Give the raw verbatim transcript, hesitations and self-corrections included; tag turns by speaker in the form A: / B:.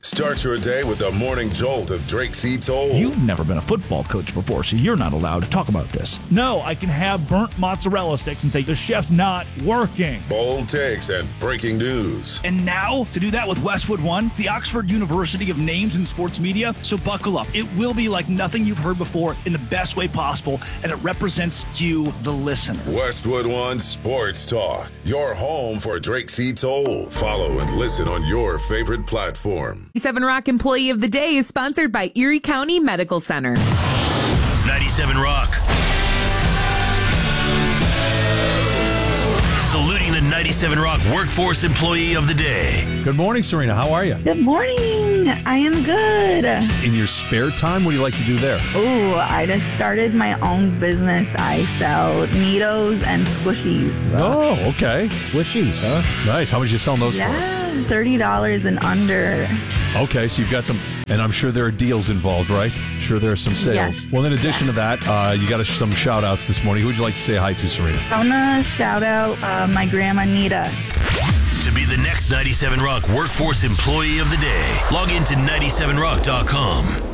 A: Start your day with the morning jolt of Drake C. Toll.
B: You've never been a football coach before, so you're not allowed to talk about this. No, I can have burnt mozzarella sticks and say the chef's not working.
A: Bold takes and breaking news.
B: And now, to do that with Westwood One, the Oxford University of names in sports media. So buckle up. It will be like nothing you've heard before in the best way possible, and it represents you, the listener.
A: Westwood One Sports Talk, your home for Drake C. Toll. Follow and listen on your favorite platform.
C: ninety-seven Rock Employee of the Day is sponsored by Erie County Medical Center.
D: ninety-seven Rock. Saluting the ninety-seven Rock Workforce Employee of the Day.
E: Good morning, Serena. How are you?
F: Good morning. I am good.
E: In your spare time, what do you like to do there?
F: Oh, I just started my own business. I sell Neatos and Squishies.
E: Oh, okay.
G: Squishies, huh?
E: Nice. How much you selling those
F: Yeah, thirty dollars and under.
E: for? Okay, so you've got some, and I'm sure there are deals involved, right? Sure there are some sales.
F: Yes.
E: Well, in addition to that, uh, you got a, some shout-outs this morning. Who would you like to say hi to, Serena?
F: I want to shout out uh, my grandma, Nita.
D: To be the next ninety-seven Rock Workforce Employee of the Day, log into ninety-seven rock dot com.